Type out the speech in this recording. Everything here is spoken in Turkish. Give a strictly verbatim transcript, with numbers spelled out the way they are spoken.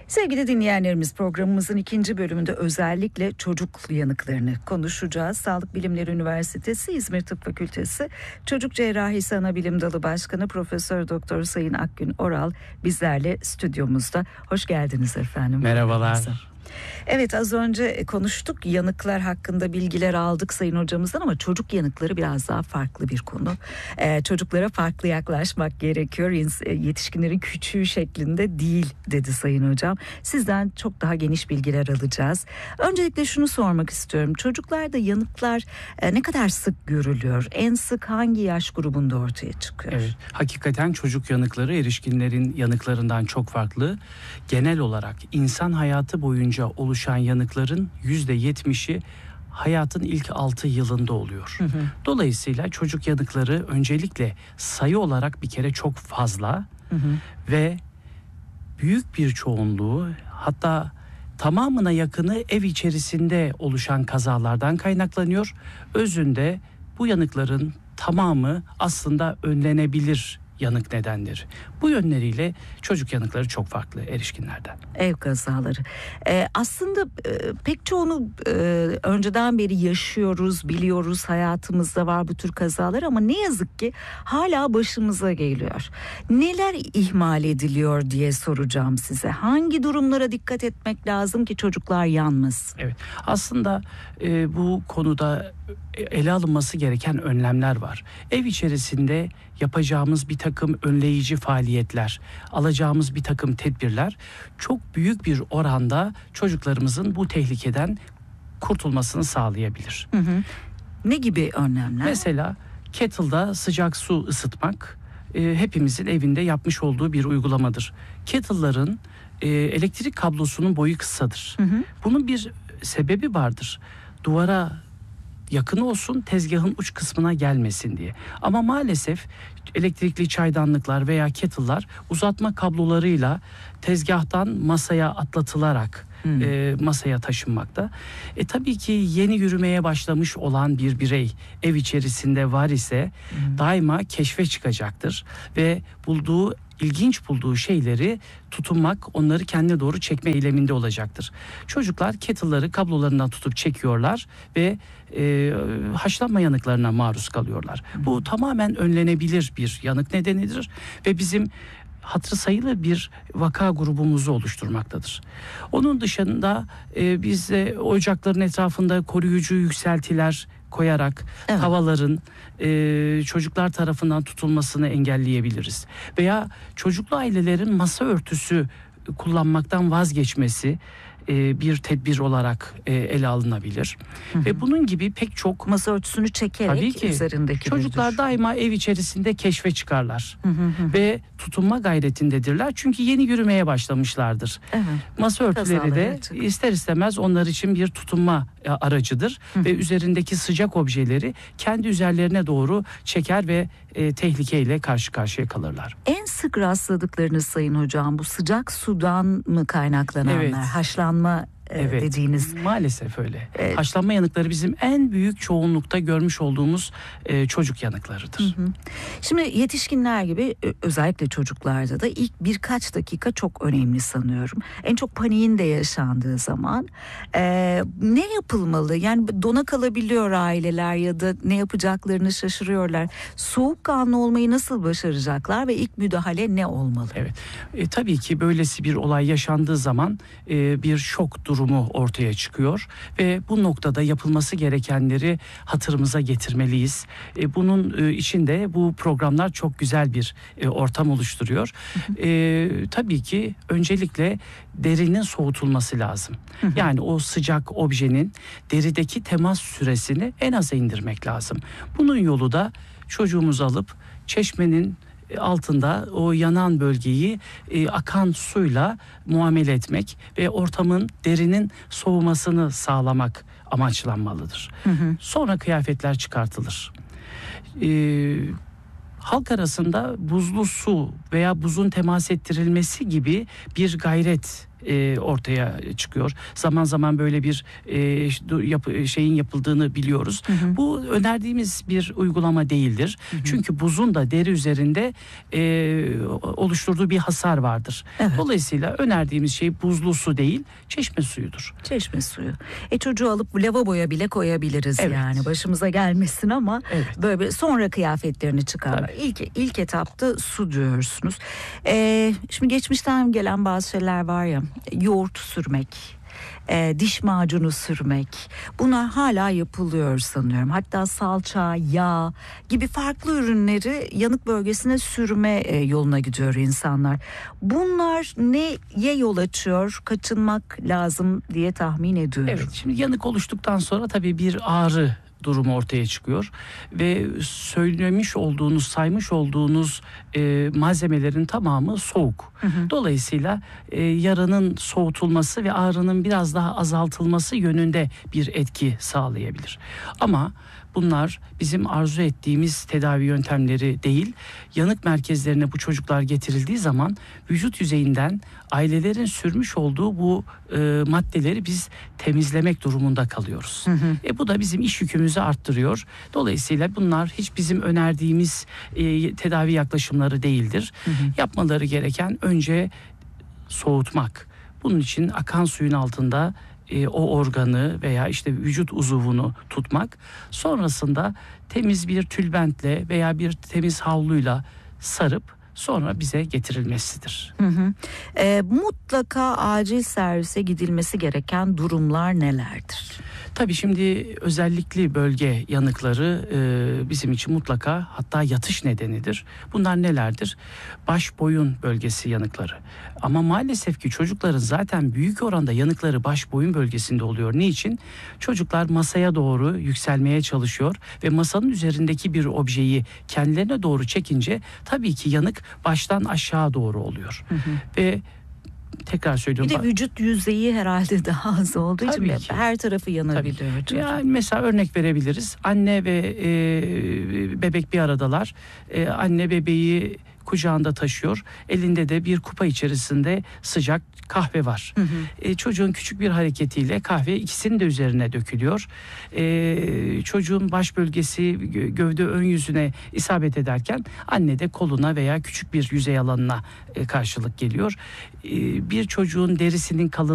Sevgili dinleyenlerimiz, programımızın ikinci bölümünde özellikle çocuk yanıklarını konuşacağız. Sağlık Bilimleri Üniversitesi İzmir Tıp Fakültesi Çocuk Cerrahisi Anabilim Dalı Başkanı Profesör Doktor Sayın Akgün Oral bizlerle stüdyomuzda. Hoş geldiniz efendim. Merhabalar. Evet, az önce konuştuk, yanıklar hakkında bilgiler aldık Sayın Hocamızdan ama çocuk yanıkları biraz daha farklı bir konu. Ee, çocuklara farklı yaklaşmak gerekiyor. Yetişkinlerin küçüğü şeklinde değil dedi Sayın Hocam. Sizden çok daha geniş bilgiler alacağız. Öncelikle şunu sormak istiyorum. Çocuklarda yanıklar e, ne kadar sık görülüyor? En sık hangi yaş grubunda ortaya çıkıyor? Evet, hakikaten çocuk yanıkları erişkinlerin yanıklarından çok farklı. Genel olarak insan hayatı boyunca oluşan yanıkların yüzde yetmişi hayatın ilk altı yılında oluyor. Hı hı. Dolayısıyla çocuk yanıkları öncelikle sayı olarak bir kere çok fazla, hı hı. ve büyük bir çoğunluğu, hatta tamamına yakını ev içerisinde oluşan kazalardan kaynaklanıyor. Özünde bu yanıkların tamamı aslında önlenebilir yanık nedenleri. Bu yönleriyle çocuk yanıkları çok farklı erişkinlerden. Ev kazaları. Ee, aslında e, pek çoğunu e, önceden beri yaşıyoruz, biliyoruz, hayatımızda var bu tür kazalar ama ne yazık ki hala başımıza geliyor. Neler ihmal ediliyor diye soracağım size. Hangi durumlara dikkat etmek lazım ki çocuklar yanmasın? Evet, aslında e, bu konuda ele alınması gereken önlemler var. Ev içerisinde yapacağımız bir takım önleyici faaliyetler, alacağımız bir takım tedbirler çok büyük bir oranda çocuklarımızın bu tehlikeden kurtulmasını sağlayabilir. Hı hı. Ne gibi önlemler? Mesela kettle'da sıcak su ısıtmak e, hepimizin evinde yapmış olduğu bir uygulamadır. Kettle'ların e, elektrik kablosunun boyu kısadır. Hı hı. Bunun bir sebebi vardır. Duvara yakın olsun, tezgahın uç kısmına gelmesin diye. Ama maalesef elektrikli çaydanlıklar veya kettle'lar uzatma kablolarıyla tezgahtan masaya atlatılarak hmm. e, masaya taşınmakta. E tabii ki yeni yürümeye başlamış olan bir birey ev içerisinde var ise hmm. daima keşfe çıkacaktır ve bulduğu ilginç bulduğu şeyleri tutunmak, onları kendine doğru çekme eyleminde olacaktır. Çocuklar kettle'ları kablolarından tutup çekiyorlar ve e, haşlanma yanıklarına maruz kalıyorlar. Hı. Bu tamamen önlenebilir bir yanık nedenidir ve bizim hatırı sayılı bir vaka grubumuzu oluşturmaktadır. Onun dışında e, biz de ocakların etrafında koruyucu yükseltiler koyarak evet. tavaların e, çocuklar tarafından tutulmasını engelleyebiliriz. Veya çocuklu ailelerin masa örtüsü kullanmaktan vazgeçmesi e, bir tedbir olarak e, ele alınabilir. Hı hı. Ve bunun gibi pek çok masa örtüsünü çekerek tabii ki, üzerindeki çocuklar daima ev içerisinde keşfe çıkarlar. Hı hı hı. Ve tutunma gayretindedirler. Çünkü yeni yürümeye başlamışlardır. Evet. Masa örtüleri de ister istemez onlar için bir tutunma aracıdır. Hı hı. Ve üzerindeki sıcak objeleri kendi üzerlerine doğru çeker ve e, tehlikeyle karşı karşıya kalırlar. En sık rastladıklarınız Sayın Hocam bu sıcak sudan mı kaynaklananlar? Evet. Haşlanma Evet, dediğiniz. Maalesef öyle. Evet. Haşlanma yanıkları bizim en büyük çoğunlukta görmüş olduğumuz e, çocuk yanıklarıdır. Hı hı. Şimdi yetişkinler gibi özellikle çocuklarda da ilk birkaç dakika çok önemli sanıyorum. En çok paniğin de yaşandığı zaman e, ne yapılmalı? Yani dona kalabiliyor aileler ya da ne yapacaklarını şaşırıyorlar. Soğukkanlı olmayı nasıl başaracaklar ve ilk müdahale ne olmalı? Evet, e, tabii ki böylesi bir olay yaşandığı zaman e, bir şok durumu durumu ortaya çıkıyor ve bu noktada yapılması gerekenleri hatırımıza getirmeliyiz. E, bunun e, içinde bu programlar çok güzel bir e, ortam oluşturuyor. E, tabii ki öncelikle derinin soğutulması lazım. Yani o sıcak objenin derideki temas süresini en aza indirmek lazım. Bunun yolu da çocuğumuzu alıp çeşmenin altında o yanan bölgeyi e, akan suyla muamele etmek ve ortamın, derinin soğumasını sağlamak amaçlanmalıdır. Hı hı. Sonra kıyafetler çıkartılır. E, halk arasında buzlu su veya buzun temas ettirilmesi gibi bir gayret e, ortaya çıkıyor. Zaman zaman böyle bir e, yap, şeyin yapıldığını biliyoruz. Hı hı. Bu önerdiğimiz bir uygulama değildir. Hı hı. Çünkü buzun da deri üzerinde e, oluşturduğu bir hasar vardır. Evet. Dolayısıyla önerdiğimiz şey buzlu su değil, çeşme suyudur. Çeşme suyu. E çocuğu alıp lavaboya bile koyabiliriz, evet. Yani başımıza gelmesin ama evet. Böyle sonra kıyafetlerini çıkarlar. İlk ilk etapta su diyorsunuz. Ee, şimdi geçmişten gelen bazı şeyler var ya, yoğurt sürmek, e, diş macunu sürmek, bunlar hala yapılıyor sanıyorum. Hatta salça, yağ gibi farklı ürünleri yanık bölgesine sürme e, yoluna gidiyor insanlar. Bunlar neye yol açıyor? Kaçınmak lazım diye tahmin ediyorum. Evet, şimdi yanık oluştuktan sonra tabii bir ağrı durumu ortaya çıkıyor ve söylemiş olduğunuz, saymış olduğunuz e, malzemelerin tamamı soğuk. Hı hı. Dolayısıyla e, yaranın soğutulması ve ağrının biraz daha azaltılması yönünde bir etki sağlayabilir. Ama bunlar bizim arzu ettiğimiz tedavi yöntemleri değil. Yanık merkezlerine bu çocuklar getirildiği zaman vücut yüzeyinden ailelerin sürmüş olduğu bu e, maddeleri biz temizlemek durumunda kalıyoruz. Hı hı. E, bu da bizim iş yükümüzü arttırıyor. Dolayısıyla bunlar hiç bizim önerdiğimiz e, tedavi yaklaşımları değildir. Hı hı. Yapmaları gereken önce soğutmak. Bunun için akan suyun altında E, o organı veya işte vücut uzuvunu tutmak, sonrasında temiz bir tülbentle veya bir temiz havluyla sarıp sonra bize getirilmesidir. Hı hı. E, mutlaka acil servise gidilmesi gereken durumlar nelerdir? Tabii şimdi özellikli bölge yanıkları e, bizim için mutlaka, hatta yatış nedenidir. Bunlar nelerdir? Baş boyun bölgesi yanıkları. Ama maalesef ki çocukların zaten büyük oranda yanıkları baş boyun bölgesinde oluyor. Niçin? Çocuklar masaya doğru yükselmeye çalışıyor ve masanın üzerindeki bir objeyi kendilerine doğru çekince tabii ki yanık baştan aşağı doğru oluyor. Hı hı. Ve tekrar söylüyorum. Bir de vücut yüzeyi herhalde daha az olduğu için ki her tarafı yanabiliyor. Yani mesela örnek verebiliriz. Anne ve e, bebek bir aradalar. E, anne bebeği kucağında taşıyor. Elinde de bir kupa içerisinde sıcak kahve var. Hı hı. E, çocuğun küçük bir hareketiyle kahve ikisinin de üzerine dökülüyor. E, çocuğun baş bölgesi gövde ön yüzüne isabet ederken anne de koluna veya küçük bir yüzey alanına e, karşılık geliyor. E, bir çocuğun derisinin kalın